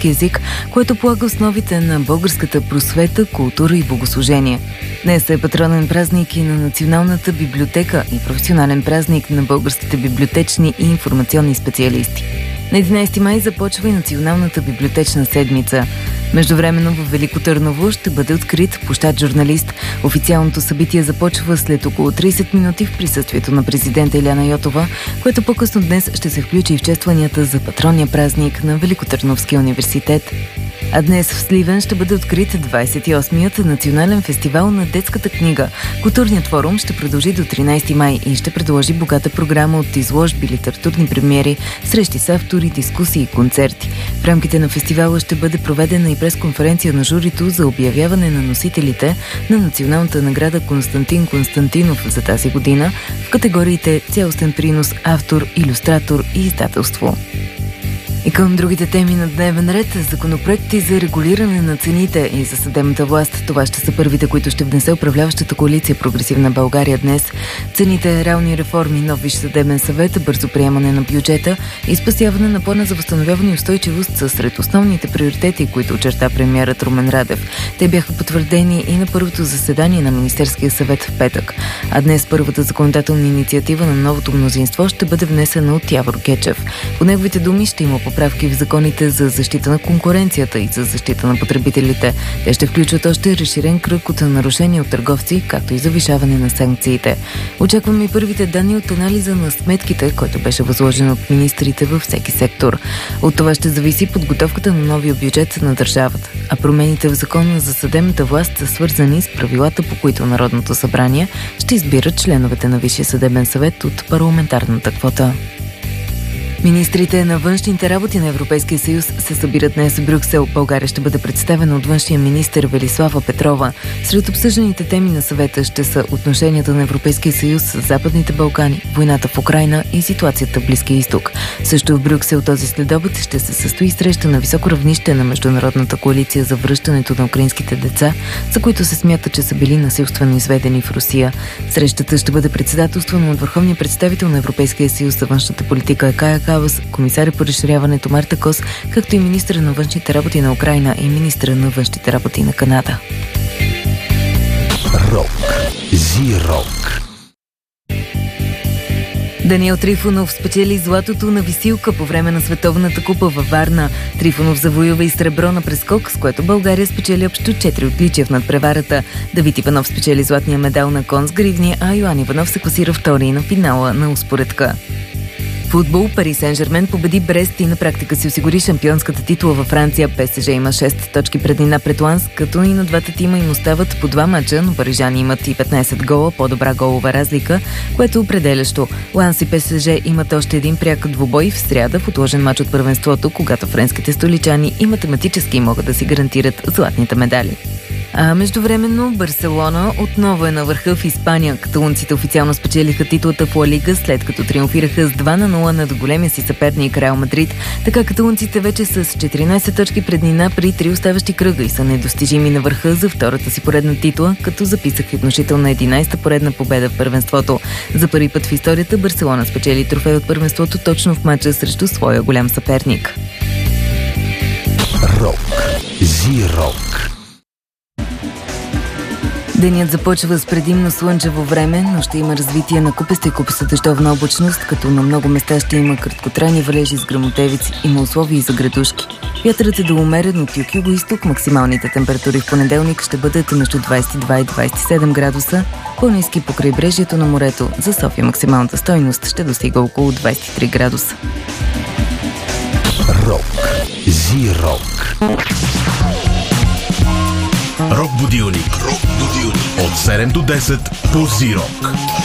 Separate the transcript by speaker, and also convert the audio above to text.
Speaker 1: български език, което полага основите на българската просвета, култура и богослужение. Днес е патронен празник и на Националната библиотека и професионален празник на българските библиотечни и информационни специалисти. На 11 май започва и Националната библиотечна седмица. Междувременно в Велико Търново ще бъде открит площад Журналист. Официалното събитие започва след около 30 минути в присъствието на президента Илияна Йотова, което по-късно днес ще се включи и в честванията за патронния празник на Великотърновския университет. А днес в Сливен ще бъде открит 28-ият национален фестивал на детската книга. Културният форум ще продължи до 13 май и ще предложи богата програма от изложби, литературни премиери, срещи с автори, дискусии и концерти. В рамките на фестивала ще бъде проведена и пресконференция на журито за обявяване на носителите на националната награда Константин Константинов за тази година в категориите цялостен принос, автор, илюстратор и издателство. И към другите теми на дневен ред – законопроекти за регулиране на цените и за съдебната власт. Това ще са първите, които ще внесе управляващата коалиция Прогресивна България днес. Цените, реални реформи, нов Висш съдебен съвет, бързо приемане на бюджета и спасяване на плана за възстановяване и устойчивост са сред основните приоритети, които очерта премиерът Румен Радев. Те бяха потвърдени и на първото заседание на Министерския съвет в петък. А днес първата законодателна инициатива на новото мнозинство ще бъде внесена от Явор Гечев. По неговите думи ще има поправки в законите за защита на конкуренцията и за защита на потребителите. Те ще включват още разширен кръг от нарушения от търговци, както и завишаване на санкциите. Очакваме и първите данни от анализа на сметките, който беше възложен от министрите във всеки сектор. От това ще зависи подготовката на новия бюджет на държавата. А промените в закона за съдебната власт са свързани с правилата, по които Народното събрание ще избира членовете на Висшия съдебен съвет от парламентарната квота. Министрите на външните работи на Европейския съюз се събират днес в Брюксел. България ще бъде представена от външния министър Велислава Петрова. Сред обсъжданите теми на съвета ще са отношенията на Европейския съюз с Западните Балкани, войната в Украйна и ситуацията в Близкия изток. Също в Брюксел този следобед ще се състои среща на високо равнище на Международната коалиция за връщането на украинските деца, за които се смята, че са били насилствено изведени в Русия. Срещата ще бъде председателствана от върховния представител на Европейския съюз за външната политика Кая Калас, комисаря по разширяването Марта Кос, както и министъра на външните работи на Украйна и министъра на външните работи на Канада.
Speaker 2: Рок. Зи-рок.
Speaker 1: Даниел Трифонов спечели златото на висилка по време на Световната купа във Варна. Трифонов завоюва и сребро на прескок, с което България спечели общо 4 отличия в надпреварата. Давид Иванов спечели златния медал на кон с гривни, а Йоан Иванов се класира втори на финала на успоредка. Футбол. Пари Сен-Жермен победи Брест и на практика си осигури шампионската титла във Франция. ПСЖ има 6 точки преднина пред Ланс, като и на двата тима им остават по 2 мача, но парижани имат и 15 гола, по-добра голова разлика, което е определящо. Ланс и ПСЖ имат още един пряк двубой в сряда в отложен мач от първенството, когато френските столичани и математически могат да си гарантират златните медали. А междувременно Барселона отново е на върха в Испания. Каталунците официално спечелиха титлата в Ла Лига, след като триумфираха с 2-0 над големия си съперник Реал Мадрид. Така каталунците вече с 14 точки преднина при 3 оставащи кръга и са недостижими на върха за втората си поредна титла, като записаха внушителна 11-та поредна победа в първенството. За първи път в историята Барселона спечели трофей от първенството точно в мача срещу своя голям съперник.
Speaker 2: Рок. Зи-рок.
Speaker 1: Денят започва с предимно слънчево време, но ще има развитие на купеста и купеста дъждовна облачност, като на много места ще има краткотрайни валежи с гръмотевици. Има условия и за градушки. Вятърът е до умерен от юг-юго-исток. Максималните температури в понеделник ще бъдат между 22 и 27 градуса. По-ниски по крайбрежието на морето. За София максималната стойност ще достига около 23 градуса.
Speaker 2: Рок. Зи-рок.
Speaker 3: Рок будилник. От 7 до 10 по Зи-рок.